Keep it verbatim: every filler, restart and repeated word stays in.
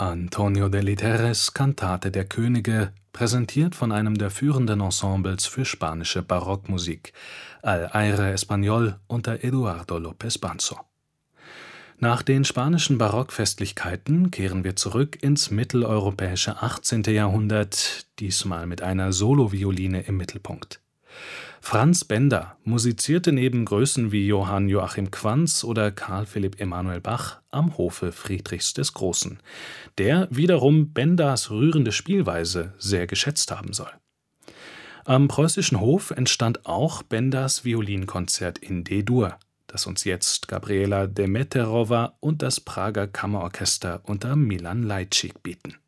Antonio Deli Terres Kantate der Könige, präsentiert von einem der führenden Ensembles für spanische Barockmusik, Al Aire Español unter Eduardo López Banzo. Nach den spanischen Barockfestlichkeiten kehren wir zurück ins mitteleuropäische achtzehnte. Jahrhundert, diesmal mit einer Solovioline im Mittelpunkt. Franz Benda musizierte neben Größen wie Johann Joachim Quanz oder Carl Philipp Emanuel Bach am Hofe Friedrichs des Großen, der wiederum Bendas rührende Spielweise sehr geschätzt haben soll. Am preußischen Hof entstand auch Bendas Violinkonzert in D-Dur, das uns jetzt Gabriela Demeterova und das Prager Kammerorchester unter Milan Lajcik bieten.